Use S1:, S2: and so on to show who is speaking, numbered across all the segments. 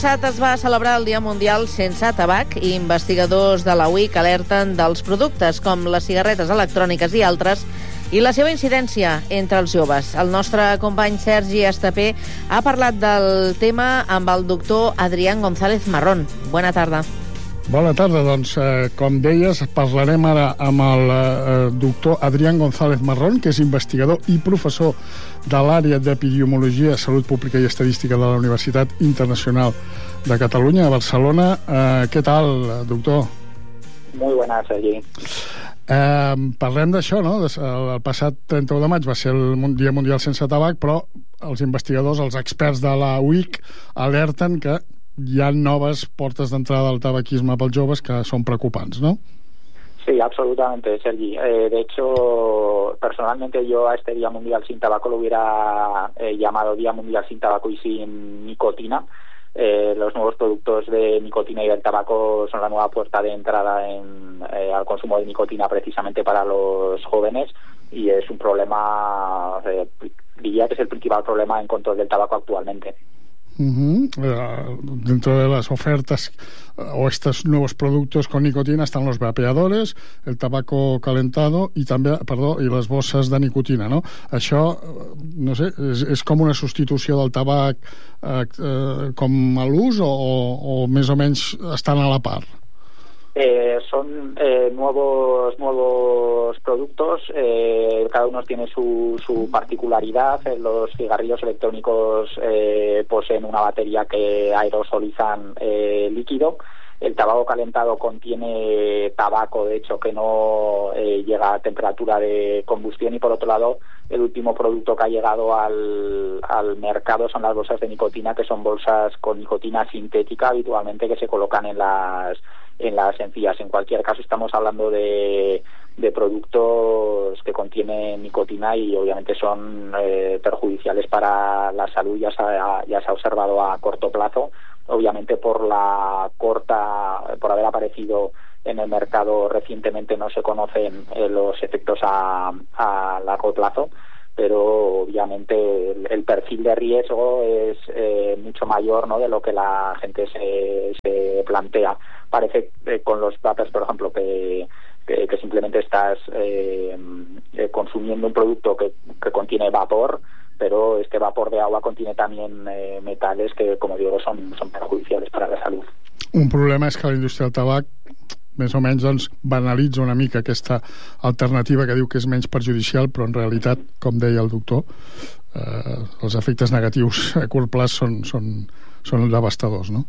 S1: Es va celebrar el Dia Mundial sense tabac i investigadors de la UIC alerten dels productes com les cigarretes electròniques i altres i la seva incidència entre els joves. El nostre company Sergi Estapé ha parlat del tema amb el doctor Adrián González Marrón. Bona tarda.
S2: Bona tarda, doncs, com deies, parlarem ara amb el doctor Adrián González Marrón, que és investigador i professor de l'àrea d'Epidemiologia, Salut Pública i Estadística de la Universitat Internacional de Catalunya, a Barcelona. Què tal, doctor?
S3: Muy buenas, Sergi.
S2: Parlem d'això, no? El passat 31 de maig va ser el Dia Mundial sense tabac, però els investigadors, els experts de la UIC, alerten que hi ha noves portes d'entrada al tabaquisme pels joves que són preocupants, ¿no?
S3: Sí, absolutamente, Sergi. De hecho, personalmente yo a este Día Mundial sin Tabaco lo hubiera llamado Día Mundial sin Tabaco y sin nicotina. Los nuevos productos de nicotina y del tabaco son la nueva puerta de entrada al consumo de nicotina precisamente para los jóvenes, y es un problema, diría que es el principal problema en control del tabaco actualmente.
S2: Dentro de las ofertas o estos nuevos productos con nicotina están los vapeadores, el tabaco calentado y també, i les bosses de nicotina, no? Això, no sé, és com una substitució del tabac com a l'ús o més o menys estan a la part?
S3: Son nuevos productos, cada uno tiene su particularidad. Los cigarrillos electrónicos poseen una batería que aerosolizan líquido. El tabaco calentado contiene tabaco, de hecho, que no llega a temperatura de combustión, y por otro lado, el último producto que ha llegado al mercado son las bolsas de nicotina, que son bolsas con nicotina sintética habitualmente que se colocan en las encías. En cualquier caso, estamos hablando de productos que contienen nicotina y obviamente son perjudiciales para la salud. Ya se ha observado a corto plazo, obviamente por haber aparecido en el mercado recientemente no se conocen los efectos a largo plazo, pero obviamente el perfil de riesgo es mucho mayor, ¿no?, de lo que la gente se plantea. Parece con los vapers, por ejemplo, que simplemente estás consumiendo un producto que contiene vapor, pero este vapor de agua contiene también metales que, como digo, son perjudiciales para la salud.
S2: Un problema és que la indústria del tabac més o menys doncs, banalitza una mica aquesta alternativa que diu que és menys perjudicial, però en realitat, com deia el doctor, els efectes negatius a curt plaç són devastadors, no?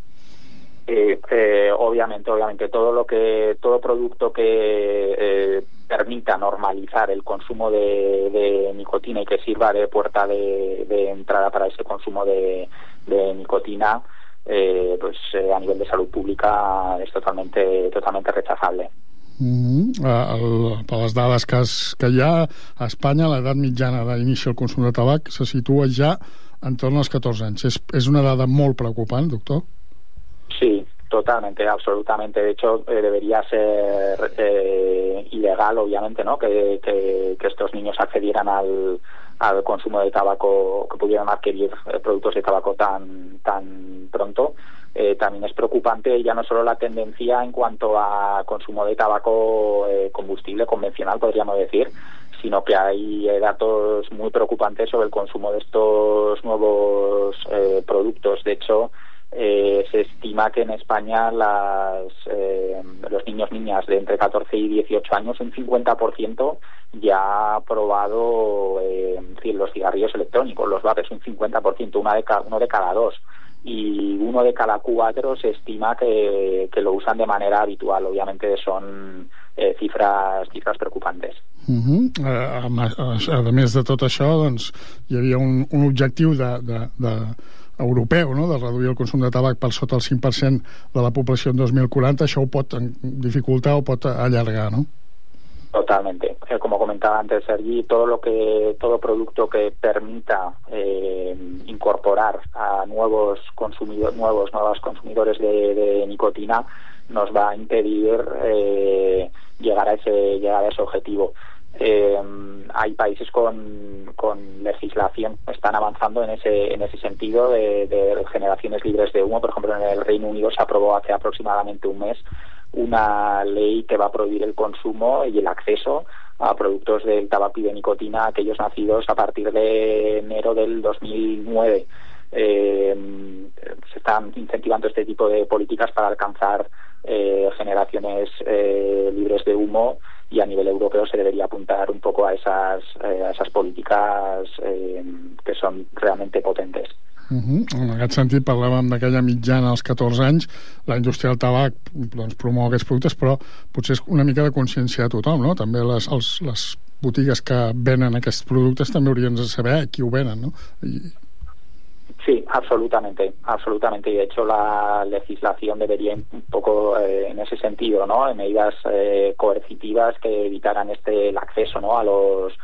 S3: Obviamente todo producto que permita normalizar el consumo de nicotina y que sirva de puerta de entrada para ese consumo de nicotina, pues a nivel de salud pública es totalmente rechazable.
S2: Per les dades que hi ha a Espanya, l'edat mitjana d'inici al consum de tabac se situa ja entorn als 14 anys. És una dada molt preocupant, doctor?
S3: Sí, totalmente, absolutamente. De hecho, debería ser ilegal, obviamente, ¿no?, que estos niños accedieran al consumo de tabaco, que pudieran adquirir productos de tabaco tan pronto. También es preocupante ya no solo la tendencia en cuanto a consumo de tabaco combustible convencional, podríamos decir, sino que hay datos muy preocupantes sobre el consumo de estos nuevos productos. De hecho, se estima que en España los niños-niñas de entre 14 y 18 años, un 50% ya ha probado los cigarrillos electrónicos, los vapes, un 50%, uno de cada dos. Y uno de cada 4 se estima que lo usan de manera habitual. Obviamente son cifras preocupantes.
S2: A més de tot això, doncs, hi havia un objectiu europeu, no?, de reduir el consum de tabac per sota el 5% de la població en 2040. Això ho pot dificultar o pot allargar, no?
S3: Totalmente. Como comentaba antes Sergi, todo producto que permita incorporar a nuevos consumidores de nicotina nos va a impedir llegar a ese objetivo. Hay países con legislación que están avanzando en ese sentido de generaciones libres de humo. Por ejemplo, en el Reino Unido se aprobó hace aproximadamente un mes una ley que va a prohibir el consumo y el acceso a productos del tabaco y de nicotina a aquellos nacidos a partir de enero del 2009. Se están incentivando este tipo de políticas para alcanzar generaciones libres de humo, y a nivel europeo se debería apuntar un poco a esas políticas que son realmente potentes.
S2: En aquest sentit, parlàvem d'aquella mitjana als 14 anys, la indústria del tabac doncs, promou aquests productes, però potser és una mica de consciència de tothom, no? També les botigues que venen aquests productes també haurien de saber qui ho venen, no?
S3: Sí, absolutamente. Y de hecho la legislación debería un poco en ese sentido, ¿no? En medidas coercitivas que evitaran el acceso, ¿no? a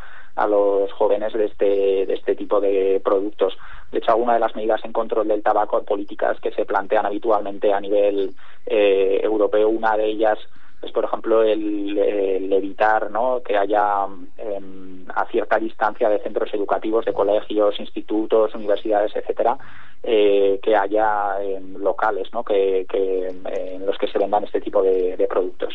S3: los jóvenes de este tipo de productos. De hecho, alguna de las medidas en control del tabaco, políticas que se plantean habitualmente a nivel europeo, una de ellas es, por ejemplo, el evitar, ¿no? que haya a cierta distancia de centros educativos, de colegios, institutos, universidades, etcétera, que haya locales, ¿no? que en los que se vendan este tipo de productos.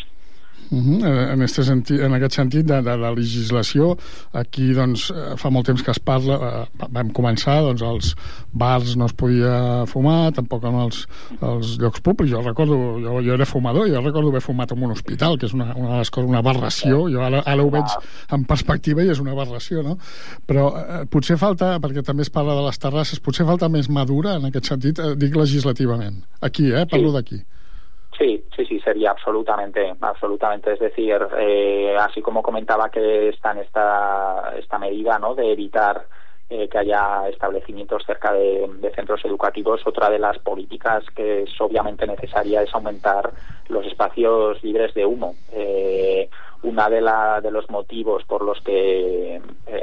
S2: En aquest sentit de la legislació, aquí doncs, fa molt temps que es parla, vam començar, doncs als bars no es podia fumar, tampoc en els llocs públics. Jo era fumador, jo recordo haver fumat en un hospital, que és una de les coses, una aberració. Jo ara ho veig en perspectiva i és una aberració, no? Però potser falta, perquè també es parla de les terrasses, potser falta més madura en aquest sentit, dic legislativament. Aquí, parlo d'aquí.
S3: Sí, sería absolutamente. Es decir, así como comentaba que está en esta medida, ¿no? de evitar que haya establecimientos cerca de centros educativos, otra de las políticas que es obviamente necesaria es aumentar los espacios libres de humo. Una de los motivos por los que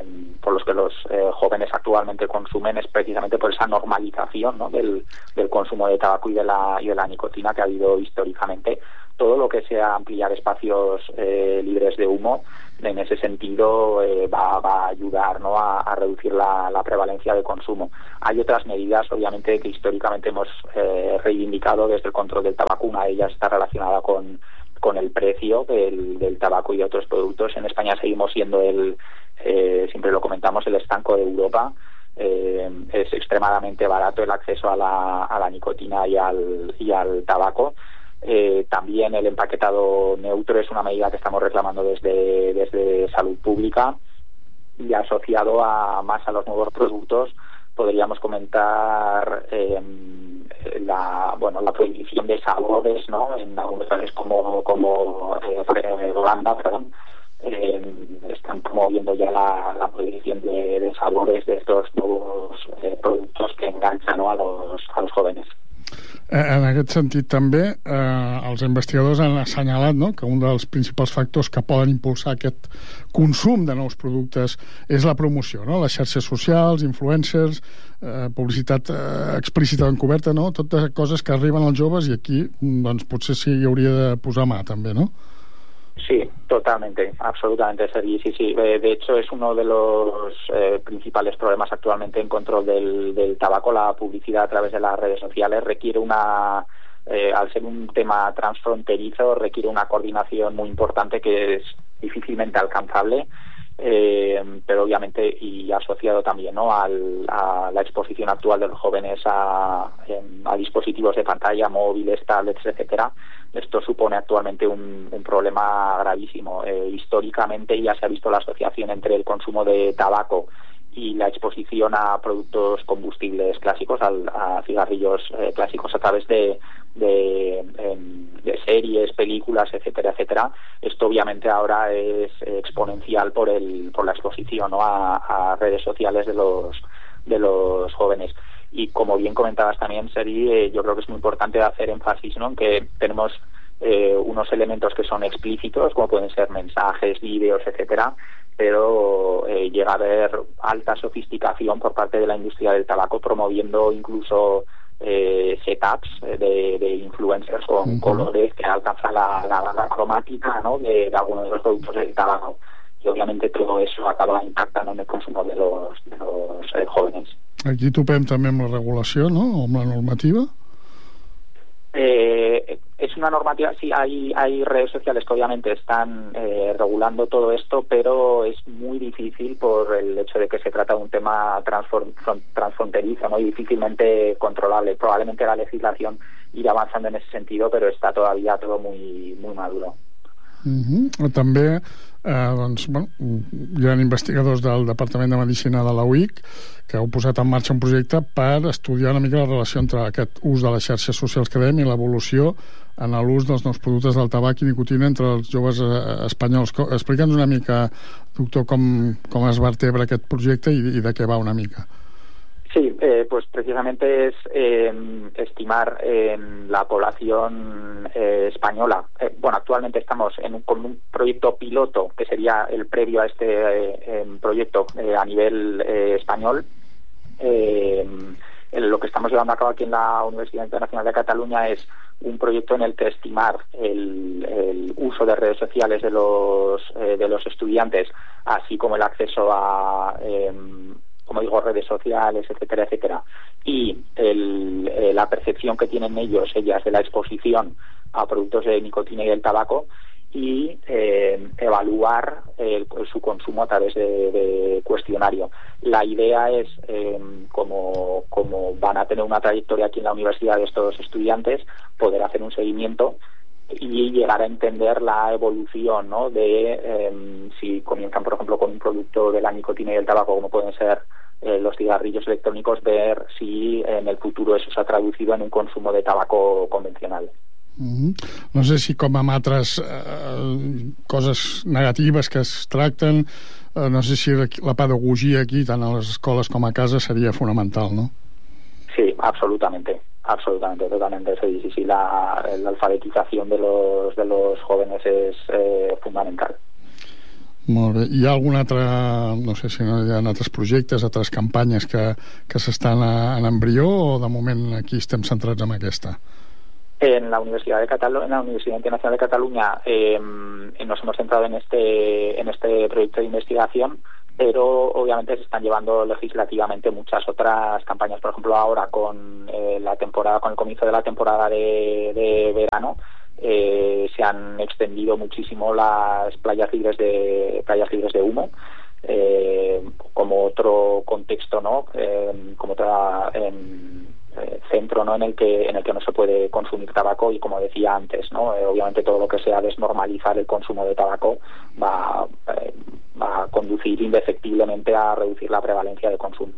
S3: los jóvenes actualmente consumen es precisamente por esa normalización, ¿no? del consumo de tabaco y de la nicotina que ha habido históricamente. Todo lo que sea ampliar espacios libres de humo, en ese sentido va a ayudar, ¿no? a reducir la prevalencia de consumo. Hay otras medidas, obviamente, que históricamente hemos reivindicado desde el control del tabaco. Una de ellas está relacionada con el precio del tabaco y de otros productos. En España seguimos siendo siempre lo comentamos, el estanco de Europa. Es extremadamente barato el acceso a la nicotina y al tabaco. También el empaquetado neutro es una medida que estamos reclamando desde Salud Pública, y asociado más a los nuevos productos podríamos comentar la prohibición de sabores, ¿no? En algunos países como Holanda, están promoviendo ya la prohibición de sabores de estos nuevos productos que enganchan, ¿no? a los jóvenes.
S2: En aquest sentit també els investigadors han assenyalat, no?, que un dels principals factors que poden impulsar aquest consum de nous productes és la promoció, no?, les xarxes socials, influencers, publicitat explícita o encoberta, no?, totes coses que arriben als joves, i aquí doncs potser sí hi hauria de posar mà també, no?
S3: Sí, totalmente, absolutamente, Sergi. Sí. De hecho, es uno de los principales problemas actualmente en control del tabaco. La publicidad a través de las redes sociales requiere al ser un tema transfronterizo, requiere una coordinación muy importante que es difícilmente alcanzable. Pero obviamente, y asociado también, ¿no?, a la exposición actual de los jóvenes a dispositivos de pantalla, móviles, tablets, etcétera. Esto supone actualmente un problema gravísimo. Históricamente ya se ha visto la asociación entre el consumo de tabaco y la exposición a productos combustibles clásicos, a cigarrillos clásicos, a través de series, películas, etcétera, etcétera. Esto obviamente ahora es exponencial por la exposición, ¿no?, a redes sociales de los jóvenes. Y como bien comentabas también, Seri, yo creo que es muy importante hacer énfasis, ¿no?, en que tenemos unos elementos que son explícitos, como pueden ser mensajes, vídeos, etcétera, pero llega a haber alta sofisticación por parte de la industria del tabaco, promoviendo incluso setups de influencers con colores que alcanzan la cromática, ¿no?, de algunos de los productos del tabaco. obviamente todo eso acaba impactando en el consumo de los jóvenes.
S2: Aquí topem també amb la regulació, no?, o amb la normativa.
S3: Es una normativa, sí, hay redes sociales que obviamente están regulando todo esto, pero es muy difícil por el hecho de que se trata de un tema transfronterizo, ¿no?, y difícilmente controlable. Probablemente la legislación irá avanzando en ese sentido, pero está todavía todo muy, muy maduro.
S2: També doncs, bueno, hi ha investigadors del Departament de Medicina de la UIC que heu posat en marxa un projecte per estudiar una mica la relació entre aquest ús de les xarxes socials que dèiem i l'evolució en l'ús dels nous productes del tabac i nicotina entre els joves espanyols. Explica'ns una mica, doctor, com es vertebra aquest projecte i de què va una mica.
S3: Sí, pues precisamente es estimar la población española. Bueno, actualmente estamos con un proyecto piloto que sería el previo a este proyecto a nivel español. Lo que estamos llevando a cabo aquí en la Universidad Internacional de Cataluña es un proyecto en el que estimar el uso de redes sociales de los estudiantes, así como el acceso a como digo, redes sociales, etcétera, etcétera, y la percepción que tienen ellas de la exposición a productos de nicotina y del tabaco, y evaluar su consumo a través de cuestionario. La idea es, como van a tener una trayectoria aquí en la universidad de estos estudiantes, poder hacer un seguimiento y llegar a entender la evolución, ¿no?, de si comienzan, por ejemplo, con un producto de la nicotina y del tabaco, como pueden ser los cigarrillos electrónicos, ver si en el futuro eso se ha traducido en un consumo de tabaco convencional.
S2: No sé si com amb altres coses negatives que es tracten, no sé si la pedagogia aquí, tant a les escoles com a casa, seria fonamental, no?
S3: Sí, absolutamente, totalmente. Sí, la alfabetización de los jóvenes es fundamental.
S2: Molt bé. Hi ha algun altre, no sé si hi ha altres projectes, altres campanyes que s'estan en embrió, o de moment aquí estem centrats en aquesta?
S3: En la Universidad Internacional de Cataluña nos hemos centrado en este proyecto de investigación, pero obviamente se están llevando legislativamente muchas otras campañas. Por ejemplo, ahora con el comienzo de la temporada de verano, se han extendido muchísimo las playas libres de humo, como otro contexto, ¿no?, como otra centro, ¿no?, en el que no se puede consumir tabaco, y como decía antes, ¿no?, obviamente todo lo que sea desnormalizar el consumo de tabaco va a conducir indefectiblemente a reducir la prevalencia de consumo.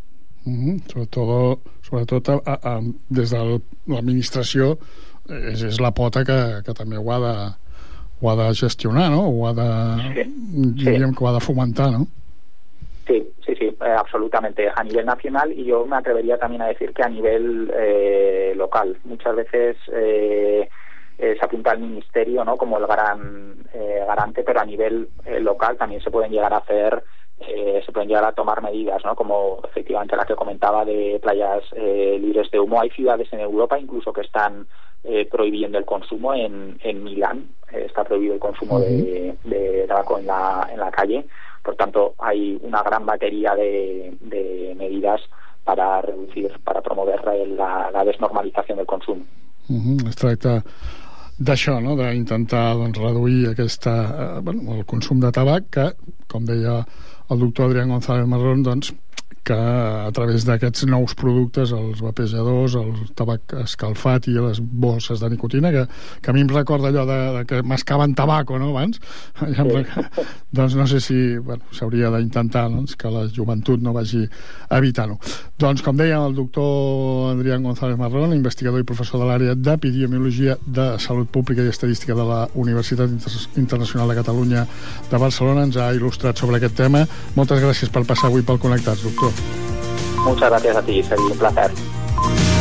S2: Sobretot des de l'administració és la pota que també ho ha de gestionar, no?, diríem que ho ha de fomentar, no?
S3: Sí, absolutamente, a nivel nacional, y yo me atrevería también a decir que a nivel local. Muchas veces se apunta al ministerio, ¿no?, como el garante, pero a nivel local también se pueden llegar a hacer, se pueden llegar a tomar medidas, ¿no?, como efectivamente la que comentaba de playas libres de humo. Hay ciudades en Europa incluso que están prohibiendo el consumo. En Milán está prohibido el consumo de tabaco en la calle. Por tanto, hay una gran batería de medidas para reducir, para promover la desnormalización del consumo.
S2: Es tracta d'això, no?, d'intentar reduir el consum de tabac, que, com deia el doctor Adrián González Marrón, que a través d'aquests nous productes, els vapejadors, el tabac escalfat i les bosses de nicotina, que a mi em recorda allò de que mascaven tabaco, no?, abans. Doncs no sé si s'hauria d'intentar que la joventut no vagi evitant-ho. Doncs, com deia el doctor Adrián González Marrón, investigador i professor de l'àrea d'Epidemiologia de Salut Pública i Estadística de la Universitat Internacional de Catalunya de Barcelona, ens ha il·lustrat sobre aquest tema. Moltes gràcies per passar avui pel Connectats, doctor.
S3: Muchas gracias a ti, Sergi, un placer.